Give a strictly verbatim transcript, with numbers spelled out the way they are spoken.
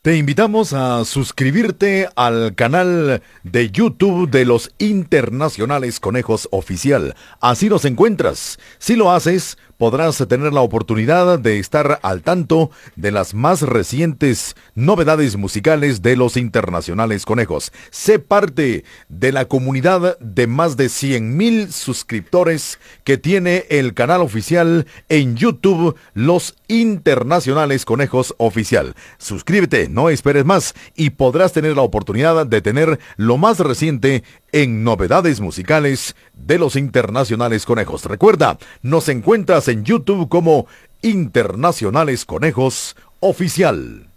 Te invitamos a suscribirte al canal de YouTube de los Internacionales Conejos Oficial. Así nos encuentras. Si lo haces, podrás tener la oportunidad de estar al tanto de las más recientes novedades musicales de los Internacionales Conejos. Sé parte de la comunidad de más de cien mil suscriptores que tiene el canal oficial en YouTube, Los Internacionales Conejos Oficial. Suscríbete, no esperes más y podrás tener la oportunidad de tener lo más reciente en novedades musicales de los Internacionales Conejos. Recuerda, nos encuentras en YouTube como Internacionales Conejos Oficial.